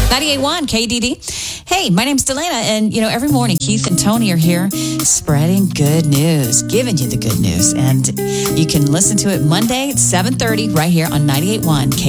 98.1 KDD. Hey, my name's Delana, and every morning Keith and Tony are here spreading good news, giving you the good news. And you can listen to it Monday at 7:30 right here on 98.1 KDD.